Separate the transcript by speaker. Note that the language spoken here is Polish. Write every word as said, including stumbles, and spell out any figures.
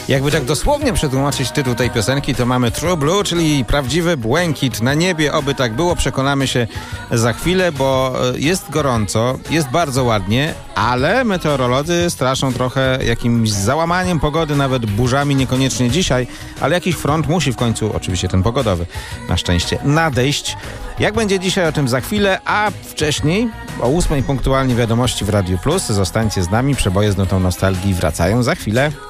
Speaker 1: Jakby tak dosłownie przetłumaczyć tytuł tej piosenki, to mamy True Blue, czyli prawdziwy błękit na niebie. Oby tak było, przekonamy się za chwilę, bo jest gorąco, jest bardzo ładnie, ale meteorolodzy straszą trochę jakimś załamaniem pogody, nawet burzami, niekoniecznie dzisiaj, ale jakiś front musi w końcu, oczywiście ten pogodowy, na szczęście, nadejść. Jak będzie dzisiaj, o tym za chwilę, a wcześniej o ósmej punktualnie wiadomości w Radiu Plus. Zostańcie z nami, przeboje z nutą nostalgii wracają za chwilę.